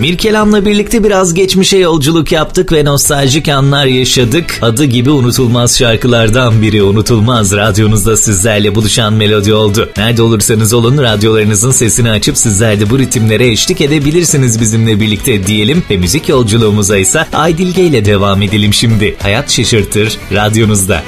Mirkelam'la birlikte biraz geçmişe yolculuk yaptık ve nostaljik anlar yaşadık. Adı gibi unutulmaz şarkılardan biri, unutulmaz radyonuzda sizlerle buluşan melodi oldu. Nerede olursanız olun radyolarınızın sesini açıp sizler de bu ritimlere eşlik edebilirsiniz bizimle birlikte diyelim ve müzik yolculuğumuza ise Aydilge ile devam edelim şimdi. Hayat şaşırtır radyonuzda.